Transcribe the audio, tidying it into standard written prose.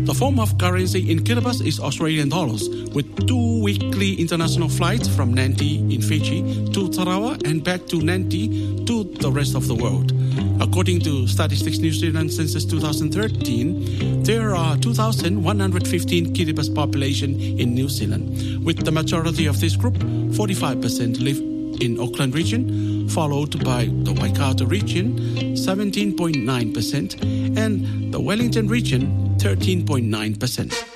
The form of currency in Kiribati is Australian dollars, with 2 weekly international flights from Nanty in Fiji to Tarawa and back to Nanty to the rest of the world. According to Statistics New Zealand Census 2013, there are 2,115 Kiribati population in New Zealand, with the majority of this group, 45%, live in Auckland region, followed by the Waikato region, 17.9%, and the Wellington region, 13.9%.